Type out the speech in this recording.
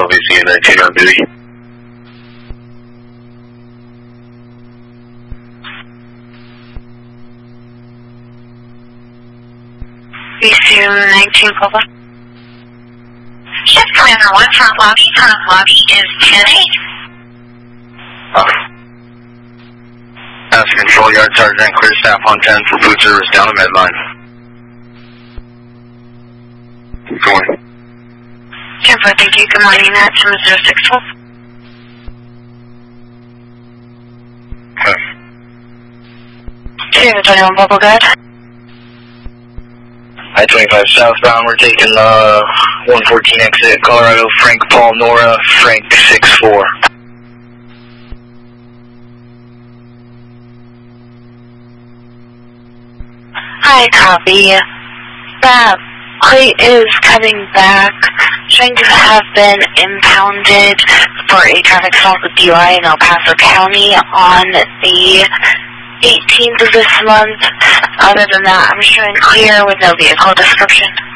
LVC 19 on duty. VC 19 Papa. Shift Commander 1 front lobby is 10-8. Master Control Yard Sergeant, clear staff on 10 for food service down the midline. Keep going. 10-4, thank you. Good morning, that's 064. Okay. 21 Bubble Good. I-25 southbound, we're taking 114 exit, Colorado, Frank Paul Nora, Frank 64. Hi, copy. That plate is coming back, trying to have been impounded for a traffic stop with DUI in El Paso County on the 18th of this month. Other than that, I'm showing clear with no vehicle description.